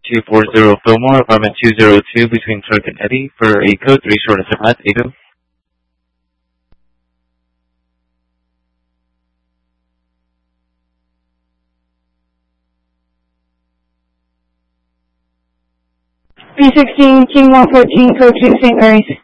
240 Fillmore, apartment 202 between Clark and Eddy for a code 3 short of 7 Edo. B16, King 114, code 2 St. Mary's.